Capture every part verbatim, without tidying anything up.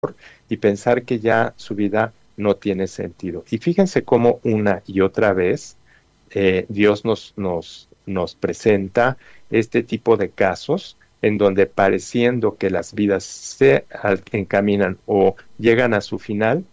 y pensar que ya su vida no tiene sentido. Y fíjense cómo una y otra vez eh, Dios nos, nos, nos presenta este tipo de casos en donde pareciendo que las vidas se al- encaminan o llegan a su final,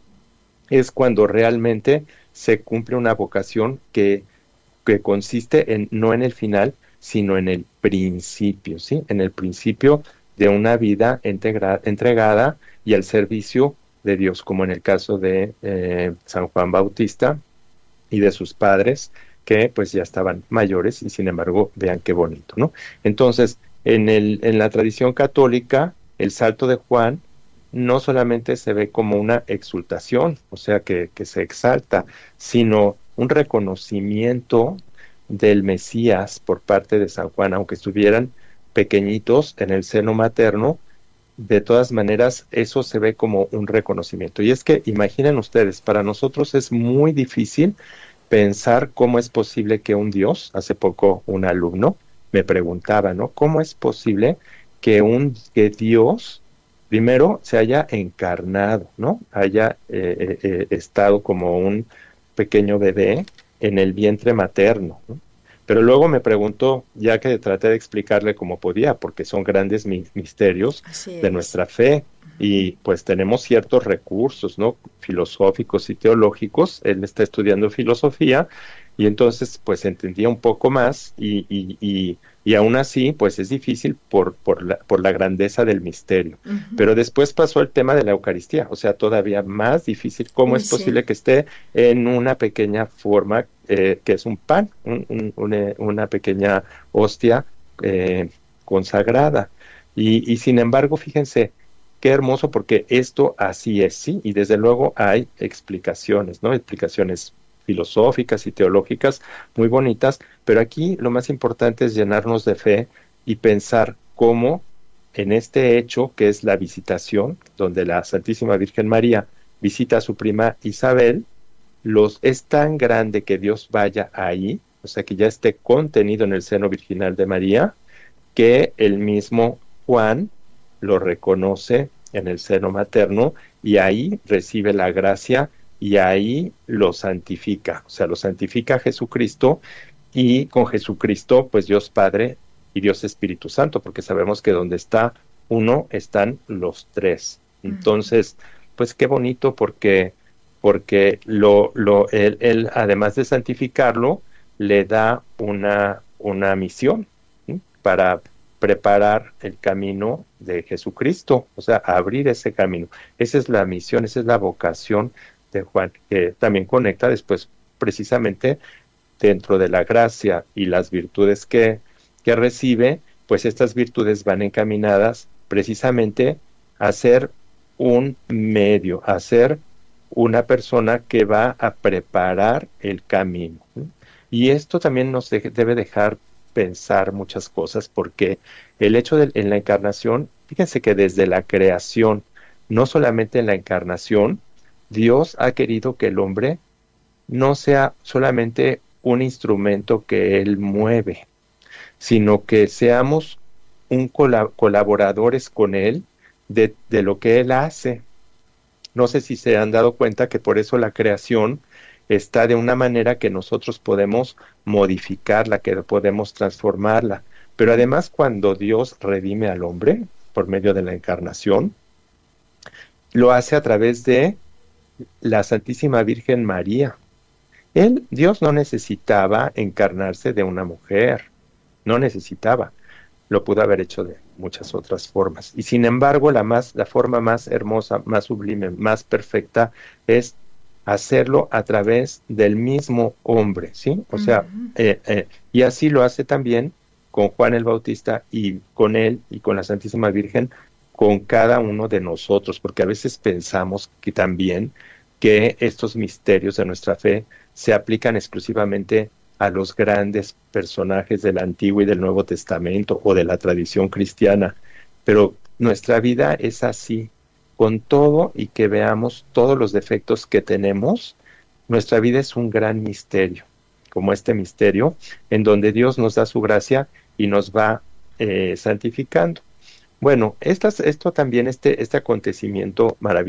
es cuando realmente se cumple una vocación que, que consiste en no en el final, sino en el principio, ¿sí? En el principio de una vida integra- entregada y al servicio de Dios, como en el caso de eh, San Juan Bautista y de sus padres, que pues ya estaban mayores y sin embargo, vean qué bonito, ¿no? Entonces, en el, en la tradición católica, el salto de Juan no solamente se ve como una exultación, o sea, que, que se exalta, sino un reconocimiento del Mesías por parte de San Juan, aunque estuvieran pequeñitos en el seno materno, de todas maneras, eso se ve como un reconocimiento. Y es que, imaginen ustedes, para nosotros es muy difícil pensar cómo es posible que un Dios, hace poco un alumno me preguntaba, ¿no? ¿Cómo es posible que un que Dios primero se haya encarnado, ¿no? Haya eh, eh, eh, estado como un pequeño bebé en el vientre materno, ¿no? Pero luego me preguntó, ya que traté de explicarle cómo podía, porque son grandes mi- misterios Así de es. nuestra fe, y pues tenemos ciertos recursos, ¿no? Filosóficos y teológicos. Él está estudiando filosofía y entonces pues entendía un poco más y, y, y, y aún así pues es difícil por, por, la, por la grandeza del misterio. Ujú. Pero después pasó el tema de la Eucaristía, o sea, todavía más difícil. ¿Cómo Uy, es sí. posible que esté en una pequeña forma eh, que es un pan, un, un, una, una pequeña hostia eh, consagrada? Y, y sin embargo, fíjense, qué hermoso porque esto así es, sí, y desde luego hay explicaciones, ¿no? Explicaciones filosóficas y teológicas muy bonitas, pero aquí lo más importante es llenarnos de fe y pensar cómo en este hecho que es la visitación, donde la Santísima Virgen María visita a su prima Isabel, los, es tan grande que Dios vaya ahí, o sea, que ya esté contenido en el seno virginal de María, que el mismo Juan lo reconoce en el seno materno y ahí recibe la gracia y ahí lo santifica, o sea, lo santifica Jesucristo y con Jesucristo, pues Dios Padre y Dios Espíritu Santo, porque sabemos que donde está uno están los tres. Entonces, pues qué bonito porque porque lo, lo, él, él, además de santificarlo, le da una, una misión, ¿sí? Para preparar el camino de Jesucristo, o sea, abrir ese camino. Esa es la misión, esa es la vocación de Juan, que también conecta después precisamente dentro de la gracia y las virtudes que, que recibe, pues estas virtudes van encaminadas precisamente a ser un medio, a ser una persona que va a preparar el camino. ¿Sí? Y esto también nos de- debe dejar pensar muchas cosas, porque el hecho de en la encarnación, fíjense que desde la creación, no solamente en la encarnación, Dios ha querido que el hombre no sea solamente un instrumento que Él mueve, sino que seamos un colab colaboradores con Él de, de lo que Él hace. No sé si se han dado cuenta que por eso la creación está de una manera que nosotros podemos modificarla, que podemos transformarla. Pero además cuando Dios redime al hombre por medio de la encarnación, lo hace a través de la Santísima Virgen María. Él, Dios no necesitaba encarnarse de una mujer, no necesitaba, lo pudo haber hecho de muchas otras formas. Y sin embargo, la más, la forma más hermosa, más sublime, más perfecta es hacerlo a través del mismo hombre, ¿sí? O sea, Ujú. eh, eh, y así lo hace también con Juan el Bautista y con él y con la Santísima Virgen, con cada uno de nosotros, porque a veces pensamos que también que estos misterios de nuestra fe se aplican exclusivamente a los grandes personajes del Antiguo y del Nuevo Testamento o de la tradición cristiana, pero nuestra vida es así, con todo y que veamos todos los defectos que tenemos, nuestra vida es un gran misterio, como este misterio en donde Dios nos da su gracia y nos va eh, santificando. Bueno, estas, esto también, este, este acontecimiento maravilloso,